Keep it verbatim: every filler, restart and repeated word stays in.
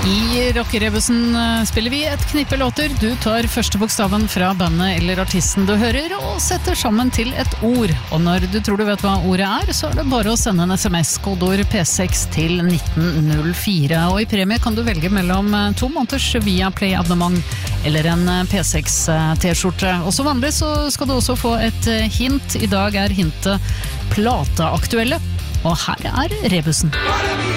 I rockerebussen spiller vi et knippe låter. Du tar første bokstaven fra bandet eller artisten du hører, og setter sammen til et ord. Og når du tror du vet hva ordet er, så er det bare å sende en sms, kodeord P seks til nitten null fire. Og i premie kan du velge mellom to måneders via Play-abonnement eller en P seks T-skjorte. Og som vanlig så skal du også få et hint. I dag er hintet plateaktuelle. Og her er rebussen.